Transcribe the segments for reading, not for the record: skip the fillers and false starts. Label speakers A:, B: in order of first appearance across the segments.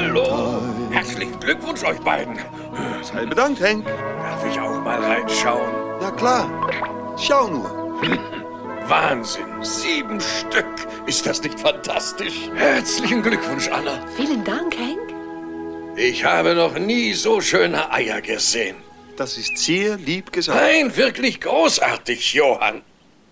A: Hallo. Herzlichen Glückwunsch euch beiden.
B: Sei bedankt, Henk.
A: Darf ich auch mal reinschauen?
B: Ja klar. Schau nur.
A: Wahnsinn. 7 Stück. Ist das nicht fantastisch? Herzlichen Glückwunsch, Anna.
C: Vielen Dank, Henk.
A: Ich habe noch nie so schöne Eier gesehen.
B: Das ist sehr lieb gesagt.
A: Nein, wirklich großartig, Johann.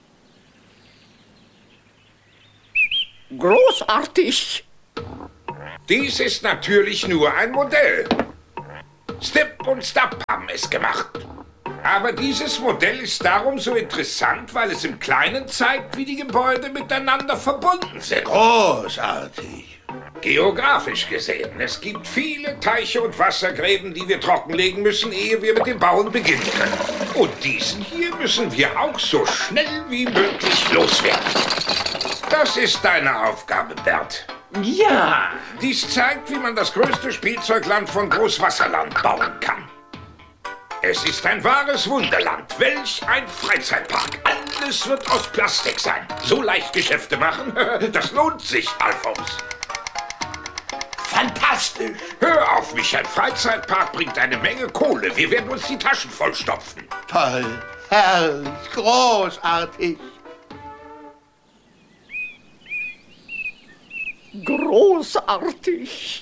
C: Großartig.
D: Dies ist natürlich nur ein Modell. Stip und Stap haben es gemacht. Aber dieses Modell ist darum so interessant, weil es im Kleinen zeigt, wie die Gebäude miteinander verbunden sind.
E: Großartig.
D: Geografisch gesehen, es gibt viele Teiche und Wassergräben, die wir trockenlegen müssen, ehe wir mit dem Bauen beginnen können. Und diesen hier müssen wir auch so schnell wie möglich loswerden. Das ist deine Aufgabe, Bert.
E: Ja.
D: Dies zeigt, wie man das größte Spielzeugland von Großwasserland bauen kann. Es ist ein wahres Wunderland. Welch ein Freizeitpark. Alles wird aus Plastik sein. So leicht Geschäfte machen, das lohnt sich, Alfons.
E: Fantastisch.
D: Hör auf mich, ein Freizeitpark bringt eine Menge Kohle. Wir werden uns die Taschen vollstopfen.
E: Toll. Herrlich. Großartig.
C: Großartig.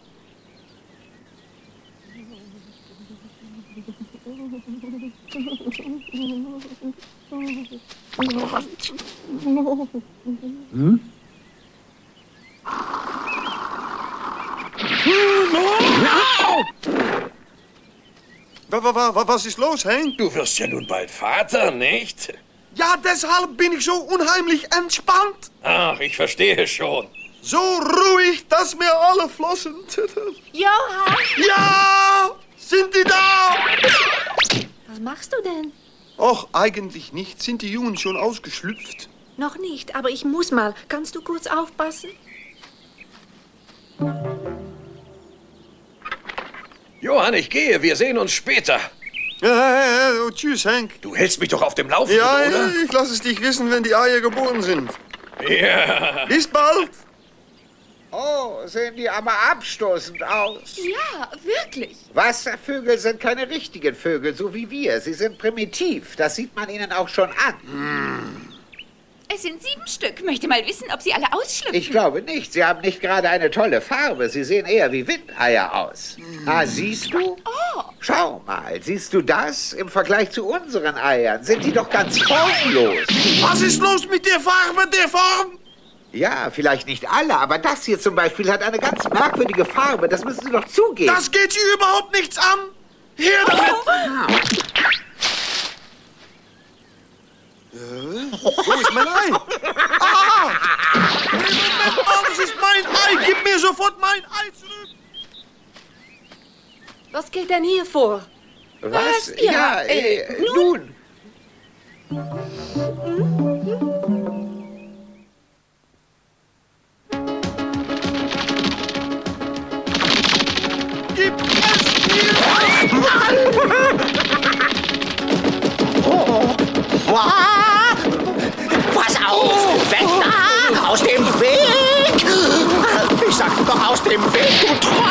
B: Was ist los, Henk?
A: Du wirst ja nun bald Vater, nicht?
B: Ja, deshalb bin ich so unheimlich entspannt.
A: Ach, ich verstehe schon.
B: So ruhig, dass mir alle Flossen zittern.
C: Johann,
B: Ja! Sind die da?
C: was machst du denn?
B: Och, eigentlich nicht. Sind die Jungen schon ausgeschlüpft?
C: Noch nicht, aber ich muss mal. Kannst du kurz aufpassen?
A: Johann, ich gehe. Wir sehen uns später.
B: Ja, tschüss, Henk.
A: Du hältst mich doch auf dem Laufenden,
B: Ja,
A: oder?
B: ich lasse es dich wissen, wenn die Eier geboren sind.
A: Ja.
B: Bis bald.
F: Oh, sehen die aber abstoßend aus.
G: Ja, wirklich.
F: Wasservögel sind keine richtigen Vögel, so wie wir. Sie sind primitiv. Das sieht man ihnen auch schon an.
G: Es sind 7 Stück. Möchte mal wissen, ob sie alle ausschlüpfen.
F: Ich glaube nicht. Sie haben nicht gerade eine tolle Farbe. Sie sehen eher wie Windeier aus. Ah, siehst du?
G: Oh.
F: Schau mal, siehst du das? Im Vergleich zu unseren Eiern sind die doch ganz formlos.
B: Was ist los mit der Farbe, der Form?
F: Ja, vielleicht nicht alle, aber das hier zum Beispiel hat eine ganz merkwürdige Farbe. Das müssen Sie doch zugeben.
B: Das geht Sie überhaupt nichts an. Her damit. Wo ist mein Ei? Ah! Moment mal, das ist mein Ei. Gib mir sofort mein Ei zurück.
C: Was geht denn hier vor?
F: Was?
G: Ja,
F: Ja, nun.